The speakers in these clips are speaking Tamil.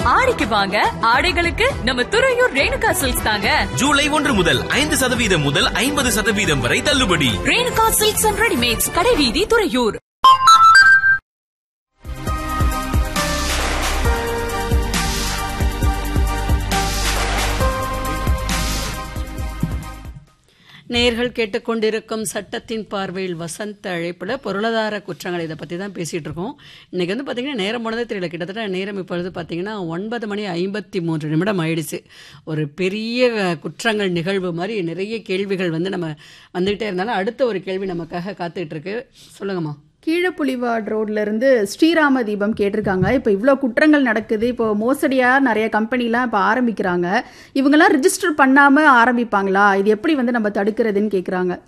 ஆடிக்கு வாங்க, ஆடைகளுக்கு நம்ம துறையூர் ரேணுகா சில்க்ஸ் தாங்க. ஜூலை 1 முதல் 5% முதல் 50% வரை தள்ளுபடி. ரேணுகா சில்க்ஸ் அண்ட் ரெடிமேட்ஸ், கடைவீதி, துறையூர். நேயர்கள் கேட்டுக்கொண்டிருக்கும் சட்டத்தின் பார்வையில் வசந்த அழைப்பில் பொருளாதார குற்றங்கள் இதை பற்றி தான் பேசிகிட்டு இருக்கோம். இன்றைக்கி வந்து பார்த்திங்கன்னா நேரம் போனதே தெரியல. கிட்டத்தட்ட நேரம் இப்பொழுது பார்த்திங்கன்னா 9:53 ஆயிடுச்சு. ஒரு பெரிய குற்றங்கள் நிகழ்வு மாதிரி நிறைய கேள்விகள் வந்து நம்ம வந்துகிட்டே இருந்தாலும் அடுத்த ஒரு கேள்வி நமக்காக காத்துக்கிட்டு இருக்கு. சொல்லுங்கம்மா. கீழப்புலிவாட் ரோட்லேருந்து ஸ்ரீராம தீபம் கேட்டிருக்காங்க. இப்போ இவ்வளோ குற்றங்கள் நடக்குது, இப்போ மோசடியாக நிறைய கம்பெனிலாம் இப்போ ஆரம்பிக்கிறாங்க. இவங்கெல்லாம் ரிஜிஸ்டர் பண்ணாமல் ஆரம்பிப்பாங்களா? இது எப்படி வந்து நம்ம தடுக்கிறதுன்னு கேட்குறாங்க.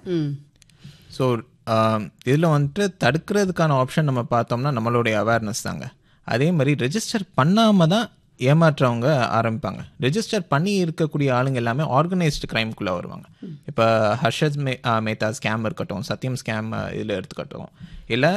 ஸோ இதில் வந்துட்டு தடுக்கிறதுக்கான ஆப்ஷன் நம்ம பார்த்தோம்னா நம்மளுடைய அவேர்னஸ் தாங்க. அதே மாதிரி ரெஜிஸ்டர் பண்ணாமல் தான் ஏமாற்றவங்க ஆரம்பிப்பாங்க. ரெஜிஸ்டர் பண்ணி இருக்கக்கூடிய ஆளுங்க எல்லாமே ஆர்கனைஸ்டு க்ரைம்குள்ளே வருவாங்க. இப்போ ஹர்ஷத் மேத்தா ஸ்கேம் இருக்கட்டும், சத்யம் ஸ்கேம் இதில் எடுத்துக்கட்டும், இல்லை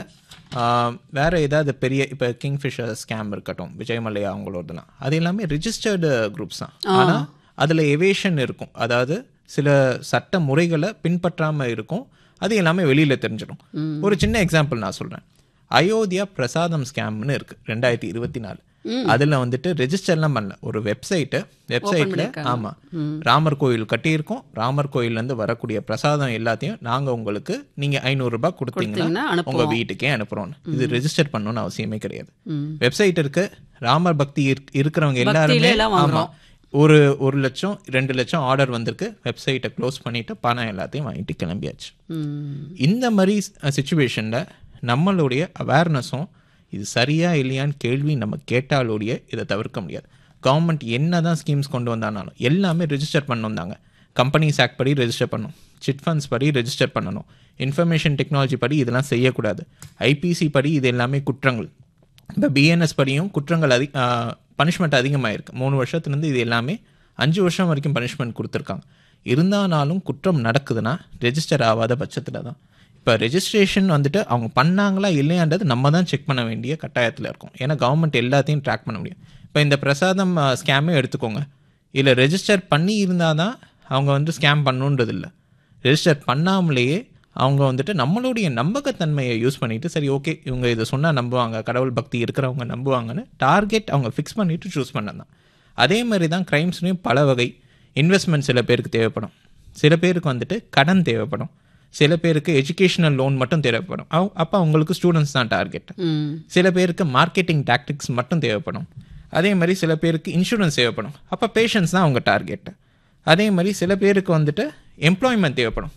வேறு ஏதாவது பெரிய இப்போ கிங்ஃபிஷர் ஸ்கேம் இருக்கட்டும், விஜய் மல்லையா அவங்களோடலாம், அது எல்லாமே ரிஜிஸ்டர்டு குரூப்ஸ் தான். ஆனால் அதில் எவேஷன் இருக்கும். அதாவது சில சட்ட முறைகளை பின்பற்றாமல் இருக்கும். அது எல்லாமே வெளியில் தெரிஞ்சிடும். ஒரு சின்ன எக்ஸாம்பிள் நான் சொல்கிறேன். அயோத்தியா பிரசாதம் ஸ்கேம்னு இருக்குது 2024. அதில் வந்துட்டு ரெஜிஸ்டர்லாம் பண்ணல. ஒரு வெப்சைட்டில் ஆமாம் ராமர் கோயில் கட்டியிருக்கோம், ராமர் கோயிலேருந்து வரக்கூடிய பிரசாதம் எல்லாத்தையும் நாங்கள் உங்களுக்கு நீங்கள் 500 ரூபாய் கொடுத்தீங்கன்னா உங்கள் வீட்டுக்கே அனுப்புகிறோம். இது ரெஜிஸ்டர் பண்ணணும்னு அவசியமே கிடையாது. வெப்சைட் இருக்கு. ராமர் பக்தி இருக்கிறவங்க எல்லாருமே ஆமாம் ஒரு 1 லட்சம் 2 லட்சம் ஆர்டர் வந்திருக்கு. வெப்சைட்டை க்ளோஸ் பண்ணிவிட்டு பணம் எல்லாத்தையும் வாங்கிட்டு கிளம்பியாச்சு. இந்த மாதிரி சுச்சுவேஷனில் நம்மளுடைய அவேர்னஸும் இது சரியா இல்லையான்னு கேள்வி நம்ம கேட்டாலோடைய இதை தவிர்க்க முடியாது. கவர்மெண்ட் என்ன தான் ஸ்கீம்ஸ் கொண்டு வந்தாலும் எல்லாமே ரெஜிஸ்டர் பண்ணணும் தாங்க. கம்பெனிஸ் ஆக்ட் படி ரெஜிஸ்டர் பண்ணணும், சிட் ஃபண்ட்ஸ் படி ரெஜிஸ்டர் பண்ணணும், இன்ஃபர்மேஷன் டெக்னாலஜி படி இதெல்லாம் செய்யக்கூடாது, ஐபிசி படி இது எல்லாமே குற்றங்கள். இப்போ பிஎன்எஸ் படியும் குற்றங்கள் பனிஷ்மெண்ட் அதிகமாகிருக்கு. 3 வருஷத்துலேருந்து இது எல்லாமே 5 வருஷம் வரைக்கும் பனிஷ்மெண்ட் கொடுத்துருக்காங்க. இருந்தாலும் குற்றம் நடக்குதுன்னா ரெஜிஸ்டர் ஆகாத பட்சத்தில் தான். இப்போ ரெஜிஸ்ட்ரேஷன் வந்துட்டு அவங்க பண்ணாங்களா இல்லையான்றது நம்ம தான் செக் பண்ண வேண்டிய கட்டாயத்தில் இருக்கும். ஏன்னா கவர்மெண்ட் எல்லாத்தையும் ட்ராக் பண்ண முடியும். இப்போ இந்த பிரசாதம் ஸ்கேமே எடுத்துக்கோங்க. இல்லை ரெஜிஸ்டர் பண்ணி இருந்தால் தான் அவங்க வந்து ஸ்கேம் பண்ணுன்றது இல்லை. ரெஜிஸ்டர் பண்ணாமலேயே அவங்க வந்துட்டு நம்மளுடைய நம்பகத்தன்மையை யூஸ் பண்ணிவிட்டு சரி ஓகே இவங்க இதை சொன்னால் நம்புவாங்க, கடவுள் பக்தி இருக்கிறவங்க நம்புவாங்கன்னு டார்கெட் அவங்க ஃபிக்ஸ் பண்ணிவிட்டு சூஸ் பண்ணதான். அதே மாதிரி தான் க்ரைம்ஸ்லேயும் பல வகை. இன்வெஸ்ட்மெண்ட் சில பேருக்கு தேவைப்படும், சில பேருக்கு வந்துட்டு கடன் தேவைப்படும், சில பேருக்கு எஜுகேஷனல் லோன் மட்டும் தேவைப்படும். அப்போ அவங்களுக்கு ஸ்டூடெண்ட்ஸ் தான் டார்கெட். சில பேருக்கு மார்க்கெட்டிங் டாக்டிக்ஸ் மட்டும் தேவைப்படும். அதே மாதிரி சில பேருக்கு இன்சூரன்ஸ் தேவைப்படும். அப்போ பேஷன்ஸ் தான் அவங்க டார்கெட். அதே மாதிரி சில பேருக்கு வந்துட்டு எம்ப்ளாய்மெண்ட் தேவைப்படும்.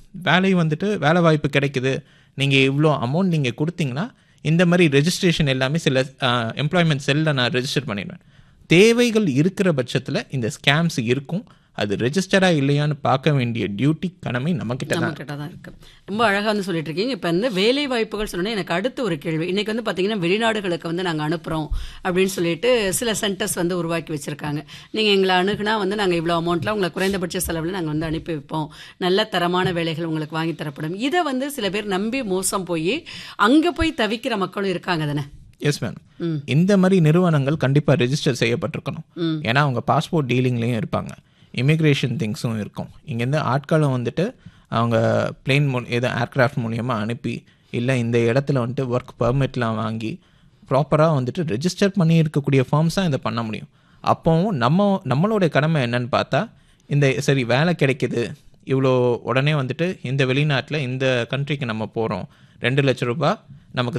வேலை வாய்ப்பு கிடைக்குது, நீங்கள் இவ்வளோ அமௌண்ட் நீங்கள் கொடுத்தீங்கன்னா இந்த மாதிரி ரெஜிஸ்ட்ரேஷன் எல்லாமே சில எம்ப்ளாய்மெண்ட் செல்லில் நான் ரெஜிஸ்டர் பண்ணிடுவேன். தேவைகள் இருக்கிற பட்சத்தில் இந்த ஸ்கேம்ஸ் இருக்கும். அது ரெஜிஸ்டரா இல்லையான்னு பார்க்க வேண்டிய டியூட்டி கடமை நம்மக்கிட்ட தான் இருக்கு. ரொம்ப அழகாக வந்து சொல்லிட்டு இருக்கீங்க. இப்போ வந்து வேலை வாய்ப்புகள் சொன்னோன்னே எனக்கு அடுத்த ஒரு கேள்வி. இன்னைக்கு வந்து பார்த்தீங்கன்னா வெளிநாடுகளுக்கு வந்து நாங்கள் அனுப்புகிறோம் அப்படின்னு சொல்லிட்டு சில சென்டர்ஸ் வந்து உருவாக்கி வச்சிருக்காங்க. நீங்கள் எங்களை அணுகுனா வந்து நாங்கள் இவ்வளோ அமௌண்ட்டில் உங்களை குறைந்தபட்ச செலவில் நாங்கள் வந்து அனுப்பி வைப்போம், நல்ல தரமான வேலைகள் உங்களுக்கு வாங்கி தரப்படும். இதை வந்து சில பேர் நம்பி மோசம் போய் அங்கே போய் தவிக்கிற மக்களும் இருக்காங்க தானே? Yes ma'am. இந்த மாதிரி நிறுவனங்கள் கண்டிப்பாக ரெஜிஸ்டர் செய்யப்பட்டிருக்கணும். ஏன்னா அவங்க பாஸ்போர்ட் டீலிங்லேயும் இருப்பாங்க, இமிக்ரேஷன் திங்ஸும் இருக்கும். இங்கேருந்து ஆட்களும் வந்துட்டு அவங்க பிளேன் ஏதோ ஏர்க்ராஃப்ட் மூலியமாக அனுப்பி இல்லை இந்த இடத்துல வந்துட்டு ஒர்க் பெர்மிட்லாம் வாங்கி ப்ராப்பராக வந்துட்டு ரெஜிஸ்டர் பண்ணி இருக்கக்கூடிய ஃபார்ம்ஸ் தான் இதை பண்ண முடியும். அப்போவும் நம்மளோட கடமை என்னன்னு பார்த்தா இந்த சரி வேலை கிடைக்கிது, இவ்வளோ உடனே வந்துட்டு இந்த வெளிநாட்டில் இந்த கண்ட்ரிக்கு நம்ம போகிறோம், 2 லட்ச ரூபாய்